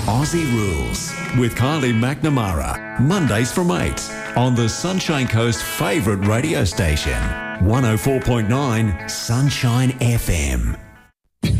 Aussie Rules with Kylie McNamara. Mondays from 8 on the Sunshine Coast favourite radio station. 104.9 Sunshine FM.